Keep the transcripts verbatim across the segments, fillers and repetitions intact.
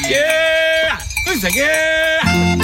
Yeah! Grüße, yeah!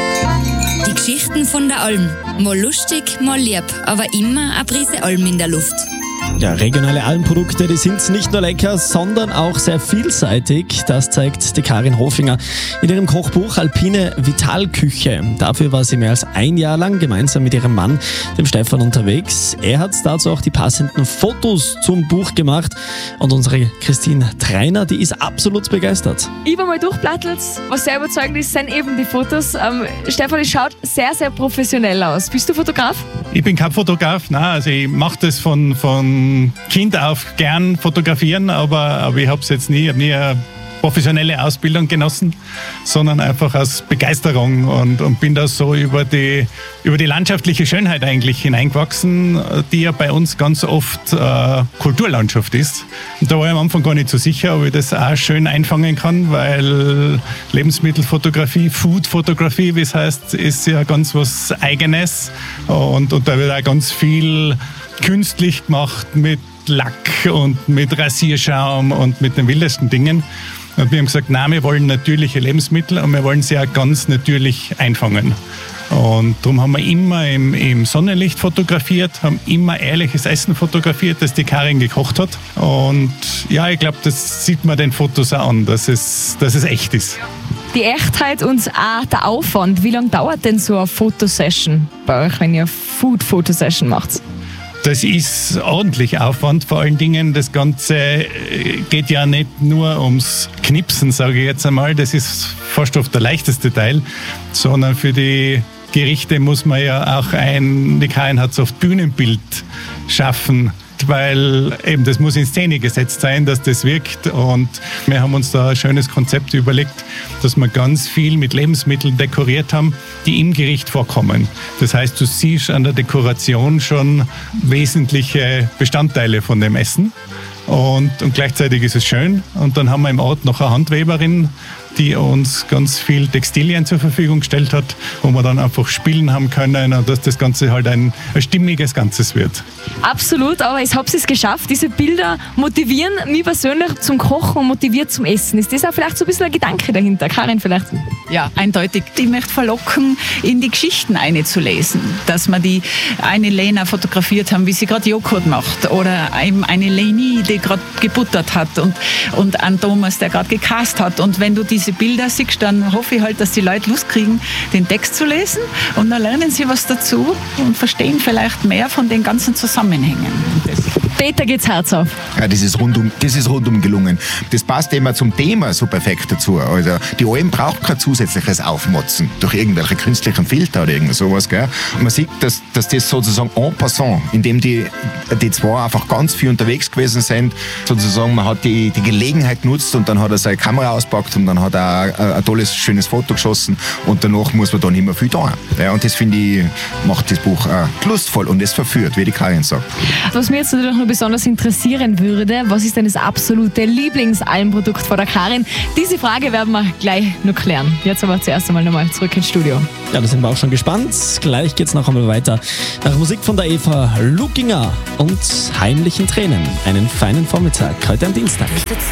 Die Geschichten von der Alm. Mal lustig, mal lieb, aber immer eine Prise Alm in der Luft. Ja, regionale Almprodukte, die sind nicht nur lecker, sondern auch sehr vielseitig. Das zeigt die Karin Hofinger in ihrem Kochbuch Alpine Vitalküche. Dafür war sie mehr als ein Jahr lang gemeinsam mit ihrem Mann, dem Stefan, unterwegs. Er hat dazu auch die passenden Fotos zum Buch gemacht. Und unsere Christine Treiner, die ist absolut begeistert. Ich war mal durchblattelt. Was sehr überzeugend ist, sind eben die Fotos. Ähm, Stefan, es schaut sehr, sehr professionell aus. Bist du Fotograf? Ich bin kein Fotograf, nein, also ich mache das von, von Kind auf gern fotografieren, aber, aber ich habe es jetzt nie, nie eine professionelle Ausbildung genossen, sondern einfach aus Begeisterung und, und bin da so über die, über die landschaftliche Schönheit eigentlich hineingewachsen, die ja bei uns ganz oft äh, Kulturlandschaft ist. Und da war ich am Anfang gar nicht so sicher, ob ich das auch schön einfangen kann, weil Lebensmittelfotografie, Foodfotografie, wie es heißt, ist ja ganz was Eigenes und, und da wird auch ganz viel künstlich gemacht mit Lack und mit Rasierschaum und mit den wildesten Dingen. Und wir haben gesagt, nein, wir wollen natürliche Lebensmittel und wir wollen sie auch ganz natürlich einfangen. Und darum haben wir immer im, im Sonnenlicht fotografiert, haben immer ehrliches Essen fotografiert, das die Karin gekocht hat. Und ja, ich glaube, das sieht man den Fotos auch an, dass es, dass es echt ist. Die Echtheit und auch der Aufwand. Wie lange dauert denn so eine Fotosession bei euch, wenn ihr Food-Fotosession macht? Das ist ordentlich Aufwand. Vor allen Dingen, das Ganze geht ja nicht nur ums Knipsen, sage ich jetzt einmal. Das ist fast oft der leichteste Teil, sondern für die Gerichte muss man ja auch ein, die Karin hat so oft Bühnenbild schaffen, weil eben das muss in Szene gesetzt sein, dass das wirkt. Und wir haben uns da ein schönes Konzept überlegt, dass wir ganz viel mit Lebensmitteln dekoriert haben, die im Gericht vorkommen. Das heißt, du siehst an der Dekoration schon wesentliche Bestandteile von dem Essen. Und, und gleichzeitig ist es schön. Und dann haben wir im Ort noch eine Handweberin, die uns ganz viel Textilien zur Verfügung gestellt hat, wo wir dann einfach spielen haben können und dass das Ganze halt ein, ein stimmiges Ganzes wird. Absolut, aber ich habe es geschafft. Diese Bilder motivieren mich persönlich zum Kochen und motiviert zum Essen. Ist das auch vielleicht so ein bisschen ein Gedanke dahinter? Karin vielleicht? Ja, eindeutig. Ich möchte verlocken, in die Geschichten einzulesen. Dass wir die eine Lena fotografiert haben, wie sie gerade Joghurt macht. Oder eben eine Leni, die gerade gebuttert hat. Und, und einen Thomas, der gerade gecast hat. Und wenn du diese Bilder siehst, dann hoffe ich halt, dass die Leute Lust kriegen, den Text zu lesen. Und dann lernen sie was dazu und verstehen vielleicht mehr von den ganzen Zusammenhängen. Peter, geht's Herz auf. Ja, das ist rundum, das ist rundum gelungen. Das passt immer zum Thema so perfekt dazu. Also die Alm braucht kein zusätzliches Aufmotzen durch irgendwelche künstlichen Filter oder irgend sowas. Gell? Und man sieht, dass, dass das sozusagen en passant, indem die, die zwei einfach ganz viel unterwegs gewesen sind, sozusagen man hat die, die Gelegenheit genutzt und dann hat er seine Kamera auspackt und dann hat er ein, ein tolles, schönes Foto geschossen und danach muss man dann immer viel tun. Ja, und das finde ich, macht das Buch auch lustvoll und es verführt, wie die Karin sagt. Was mir jetzt natürlich noch besonders interessieren würde, was ist denn das absolute Lieblingsalmprodukt von der Karin? Diese Frage werden wir gleich noch klären. Jetzt aber zuerst einmal nochmal zurück ins Studio. Ja, da sind wir auch schon gespannt. Gleich geht's noch einmal weiter. Nach Musik von der Eva Lukinger und heimlichen Tränen. Einen feinen Vormittag, heute am Dienstag.